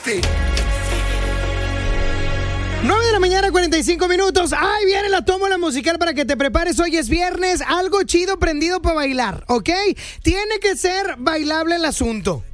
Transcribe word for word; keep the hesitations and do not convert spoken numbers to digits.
nueve de la mañana, cuarenta y cinco minutos. Ahí viene la tómbola musical para que te prepares. Hoy es viernes, algo chido prendido para bailar, ¿ok? Tiene que ser bailable el asunto.